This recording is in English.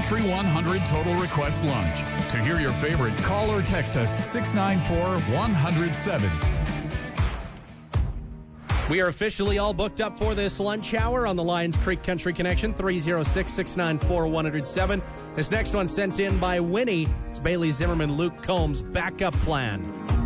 Country 100 Total Request Lunch. To hear your favorite, call or text us 694-107. We are officially all booked up for this lunch hour on the Lions Creek Country Connection, 306-694-107. This next one sent in by Winnie. It's Bailey Zimmerman, Luke Combs' Backup Plan.